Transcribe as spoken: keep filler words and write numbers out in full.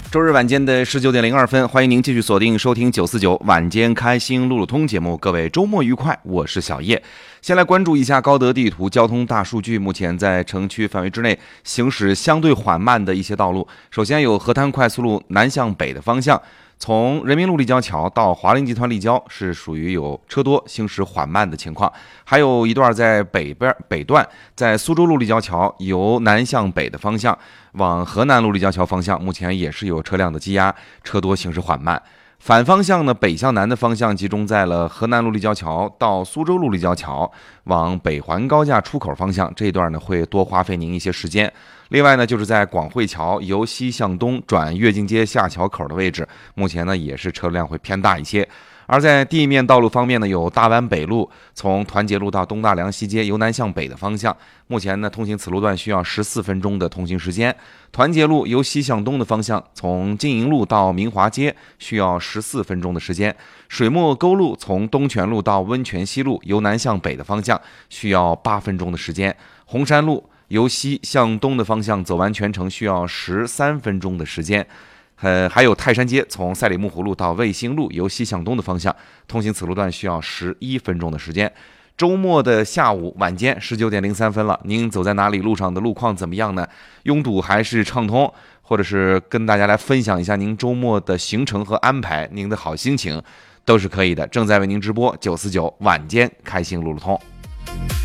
周日晚间的十九点零二分，欢迎您继续锁定收听九四九晚间开心路路通节目。各位周末愉快，我是小叶。先来关注一下高德地图交通大数据，目前在城区范围之内行驶相对缓慢的一些道路，首先有河滩快速路南向北的方向，从人民路立交桥到华菱集团立交是属于有车多行驶缓慢的情况，还有一段在北边北段，在苏州路立交桥由南向北的方向往河南路立交桥方向，目前也是有车辆的积压，车多行驶缓慢。反方向呢，北向南的方向集中在了河南路立交桥到苏州路立交桥往北环高架出口方向，这一段呢会多花费您一些时间。另外呢，就是在广汇桥由西向东转跃进街下桥口的位置，目前呢也是车辆会偏大一些。而在地面道路方面呢，有大湾北路从团结路到东大梁西街由南向北的方向，目前呢通行此路段需要十四分钟的通行时间。团结路由西向东的方向从金银路到明华街需要十四分钟的时间。水墨沟路从东泉路到温泉西路由南向北的方向需要八分钟的时间。红山路由西向东的方向走完全程需要十三分钟的时间。呃，还有泰山街从赛里木湖路到卫星路由西向东的方向，通行此路段需要十一分钟的时间。周末的下午晚间十九点零三分了，您走在哪里？路上的路况怎么样呢？拥堵还是畅通？或者是跟大家来分享一下您周末的行程和安排，您的好心情都是可以的。正在为您直播九四九晚间开心路路通。